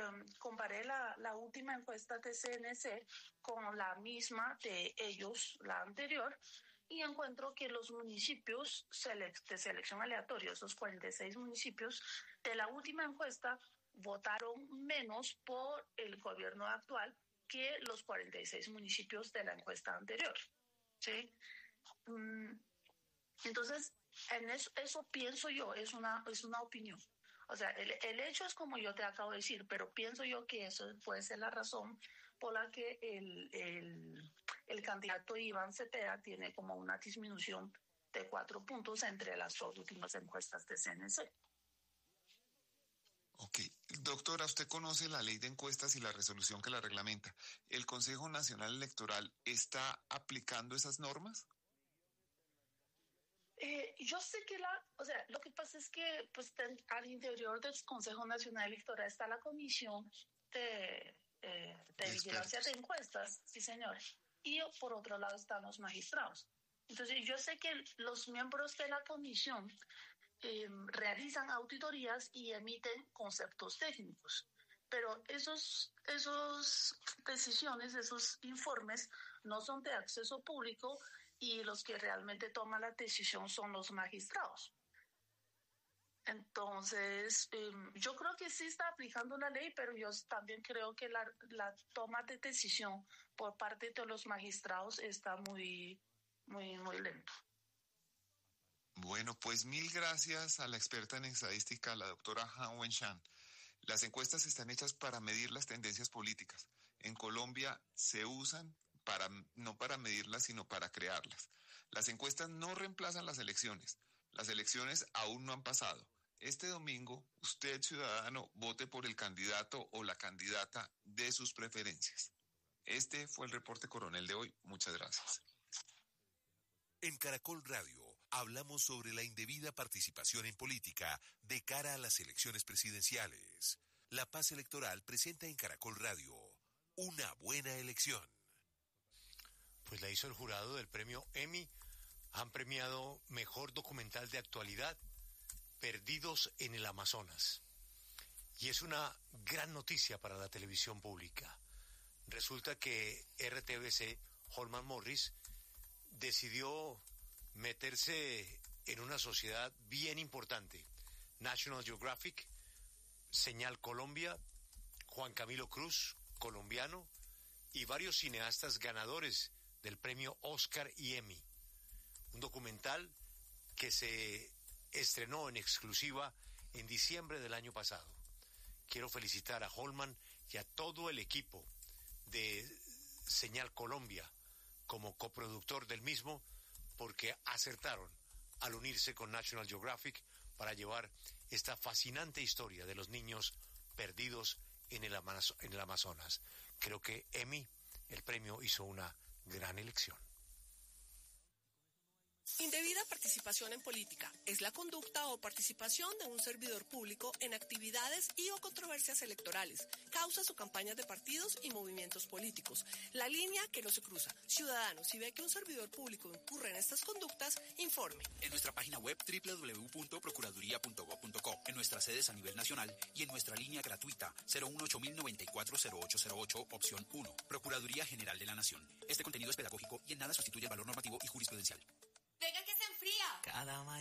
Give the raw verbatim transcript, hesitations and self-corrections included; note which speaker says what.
Speaker 1: eh, comparé la, la última encuesta de C N C con la misma de ellos, la anterior, y encuentro que los municipios de selección aleatoria, esos cuarenta y seis municipios de la última encuesta, votaron menos por el gobierno actual que los cuarenta y seis municipios de la encuesta anterior. ¿Sí? Entonces, en eso, eso pienso yo, es una, es una opinión. O sea, el, el hecho es como yo te acabo de decir, pero pienso yo que eso puede ser la razón por la que el, el, el candidato Iván Cepeda tiene como una disminución de cuatro puntos entre las dos últimas encuestas de C N C.
Speaker 2: Ok. Doctora, usted conoce la ley de encuestas y la resolución que la reglamenta. ¿El Consejo Nacional Electoral está aplicando esas normas?
Speaker 1: Eh, yo sé que la, o sea, lo que pasa es que pues ten, al interior del Consejo Nacional Electoral está la Comisión de, eh, de Vigilancia de Encuestas, sí señor, y por otro lado están los magistrados. Entonces yo sé que los miembros de la comisión eh, realizan auditorías y emiten conceptos técnicos, pero esos, esos decisiones, esos informes no son de acceso público y los que realmente toman la decisión son los magistrados. Entonces, eh, yo creo que sí está aplicando la ley, pero yo también creo que la, la toma de decisión por parte de los magistrados está muy, muy, muy lento.
Speaker 2: Bueno, pues mil gracias a la experta en estadística, la doctora Han Wen-Shan. Las encuestas están hechas para medir las tendencias políticas. En Colombia se usan para, no para medirlas, sino para crearlas. Las encuestas no reemplazan las elecciones. Las elecciones aún no han pasado. Este domingo, usted, ciudadano, vote por el candidato o la candidata de sus preferencias. Este fue el reporte coronel de hoy. Muchas gracias.
Speaker 3: En Caracol Radio hablamos sobre la indebida participación en política de cara a las elecciones presidenciales. La Paz Electoral presenta en Caracol Radio una buena elección.
Speaker 4: Pues la hizo el jurado del premio Emmy. Han premiado Mejor Documental de Actualidad, Perdidos en el Amazonas. Y es una gran noticia para la televisión pública. Resulta que R T B C, Holman Morris, decidió meterse en una sociedad bien importante. National Geographic, Señal Colombia, Juan Camilo Cruz, colombiano, y varios cineastas ganadores del premio Oscar y Emmy. Un documental que se estrenó en exclusiva en diciembre del año pasado. Quiero felicitar a Holman y a todo el equipo de Señal Colombia como coproductor del mismo, porque acertaron al unirse con National Geographic para llevar esta fascinante historia de los niños perdidos en el, Amazo- en el Amazonas. Creo que Emmy, el premio, hizo una gran elección.
Speaker 5: Indebida participación en política es la conducta o participación de un servidor público en actividades y o controversias electorales, causas o campañas de partidos y movimientos políticos. La línea que no se cruza. Ciudadanos, si ve que un servidor público incurre en estas conductas, informe.
Speaker 6: En nuestra página web doble u doble u doble u punto procuraduría punto gob punto co, en nuestras sedes a nivel nacional y en nuestra línea gratuita cero uno ocho mil noventa y cuatro cero ocho cero ocho, opción uno. Procuraduría General de la Nación. Este contenido es pedagógico y en nada sustituye el valor normativo y jurisprudencial.
Speaker 7: ¡Venga que se enfría!
Speaker 8: Cada mañana